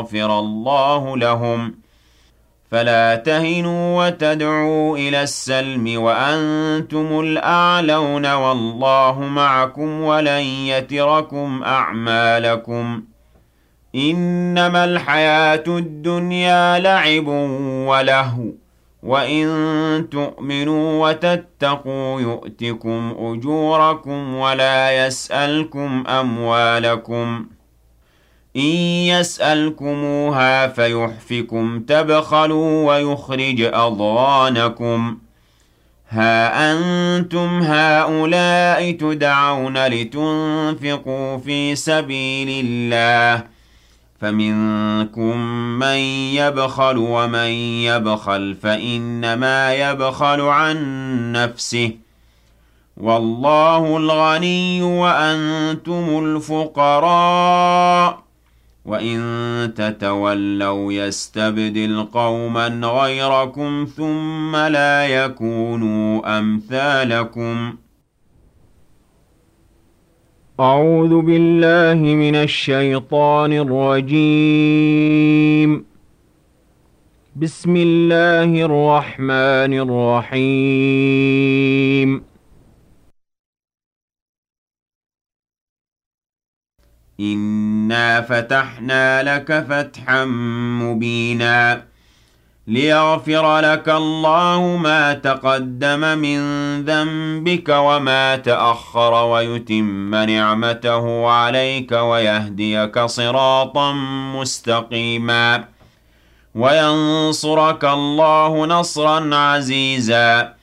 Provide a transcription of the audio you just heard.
غفر الله لهم فلا تهنوا وتدعوا إلى السلم وأنتم الأعلون والله معكم ولن يتركم أعمالكم إنما الحياة الدنيا لعب ولهو وإن تؤمنوا وتتقوا يؤتكم أجوركم ولا يسألكم أموالكم إن يسألكموها فيحفكم تبخلوا ويخرج أضغانكم ها أنتم هؤلاء تدعون لتنفقوا في سبيل الله فمنكم من يبخل ومن يبخل فإنما يبخل عن نفسه والله الغني وأنتم الفقراء وإن تتولوا يستبدل قوما غيركم ثم لا يكونوا أمثالكم أعوذ بالله من الشيطان الرجيم بسم الله الرحمن الرحيم إنا فتحنا لك فتحا مبينا ليغفر لك الله ما تقدم من ذنبك وما تأخر ويتم نعمته عليك ويهديك صراطا مستقيما وينصرك الله نصرا عزيزا